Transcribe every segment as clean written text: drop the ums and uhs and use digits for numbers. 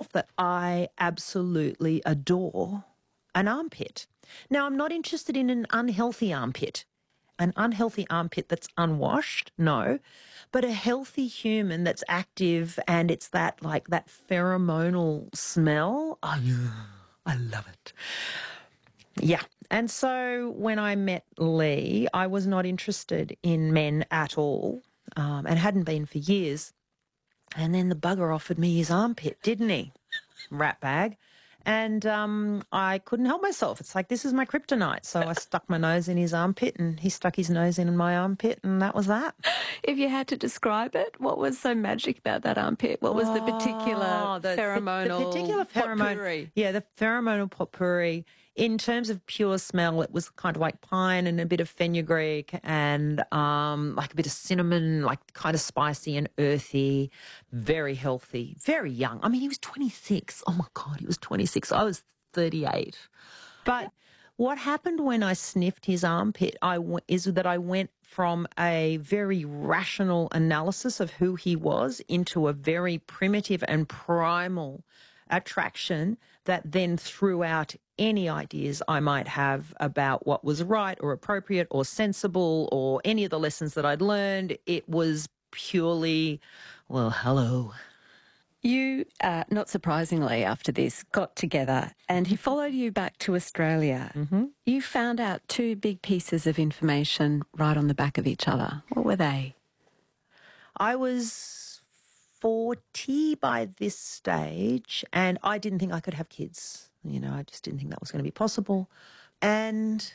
myself that I absolutely adore an armpit. Now, I'm not interested in an unhealthy armpit. An unhealthy armpit that's unwashed, no, but a healthy human that's active and it's that like that pheromonal smell. I love it. Yeah. And so when I met Lee, I was not interested in men at all, and hadn't been for years. And then the bugger offered me his armpit, didn't he? Rat bag. And I couldn't help myself. It's like, this is my kryptonite. So I stuck my nose in his armpit and he stuck his nose in my armpit, and that was that. If you had to describe it, what was so magic about that armpit? What was the particular pheromonal the particular pheromone, potpourri? Yeah, the pheromonal potpourri. In terms of pure smell, it was kind of like pine and a bit of fenugreek and like a bit of cinnamon, like kind of spicy and earthy, very healthy, very young. I mean, he was 26. Oh, my God, he was 26. I was 38. But what happened when I sniffed his armpit is that I went from a very rational analysis of who he was into a very primitive and primal attraction that then threw out any ideas I might have about what was right or appropriate or sensible or any of the lessons that I'd learned. It was purely, well, hello. You, not surprisingly, after this, got together and he followed you back to Australia. Mm-hmm. You found out two big pieces of information right on the back of each other. What were they? I was 40 by this stage and I didn't think I could have kids. You know, I just didn't think that was going to be possible. And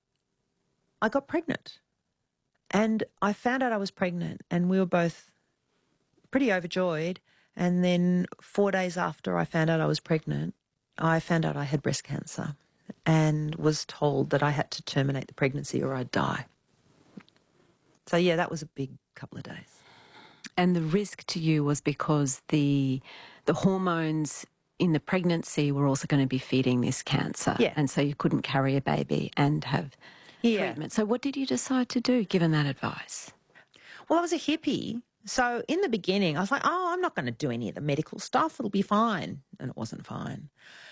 I got pregnant. And I found out I was pregnant and we were both pretty overjoyed. And then 4 days after I found out I was pregnant, I found out I had breast cancer and was told that I had to terminate the pregnancy or I'd die. So, yeah, that was a big couple of days. And the risk to you was because the hormones in the pregnancy were also going to be feeding this cancer. Yeah. And so you couldn't carry a baby and have treatment. So what did you decide to do, given that advice? Well, I was a hippie. So in the beginning, I was like, oh, I'm not going to do any of the medical stuff. It'll be fine. And it wasn't fine.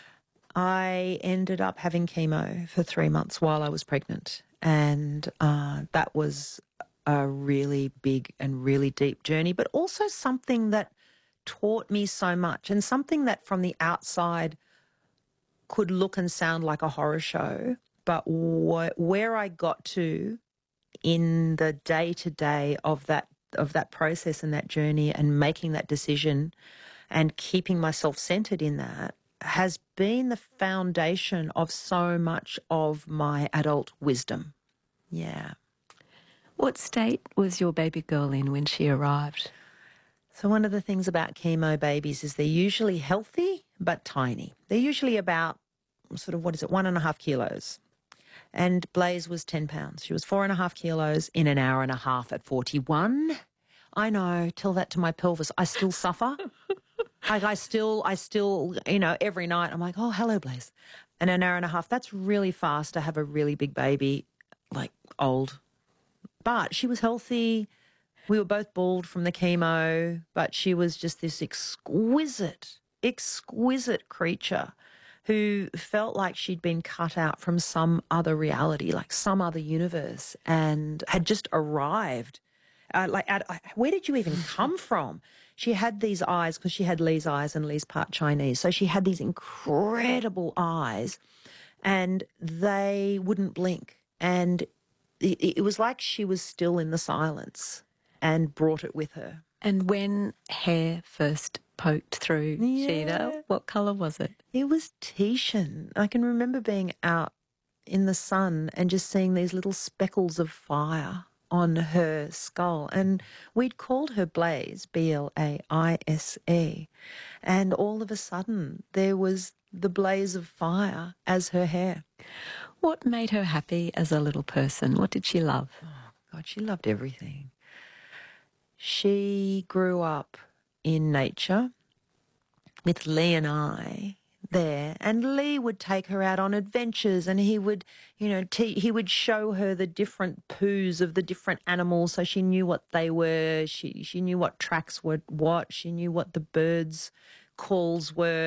I ended up having chemo for 3 months while I was pregnant. And that was a really big and really deep journey, but also something that taught me so much and something that from the outside could look and sound like a horror show. But where I got to in the day-to-day of that process and that journey and making that decision and keeping myself centered in that has been the foundation of so much of my adult wisdom. Yeah. What state was your baby girl in when she arrived? So one of the things about chemo babies is they're usually healthy but tiny. They're usually about sort of, 1.5 kilos. And Blaze was 10 pounds. She was 4.5 kilos in an hour and a half at 41. I know, tell that to my pelvis. I still suffer. I still, you know, every night I'm like, oh, hello, Blaze. And an hour and a half, that's really fast to have a really big baby, like old. But she was healthy. We were both bald from the chemo, but she was just this exquisite creature who felt like she'd been cut out from some other reality, like some other universe, and had just arrived. Where did you even come from? She had these eyes, because she had Lee's eyes and Lee's part Chinese. So she had these incredible eyes and they wouldn't blink. And it was like she was still in the silence and brought it with her. And when hair first poked through Sheeta, what colour was it? It was Titian. I can remember being out in the sun and just seeing these little speckles of fire on her skull. And we'd called her Blaze, B-L-A-I-S-E. And all of a sudden there was the blaze of fire as her hair. What made her happy as a little person? What did she love? Oh, God, she loved everything. She grew up in nature with Lee and I there, and Lee would take her out on adventures, and he would, you know, he would show her the different poos of the different animals, so she knew what they were. She knew what tracks were what. She knew what the birds' calls were.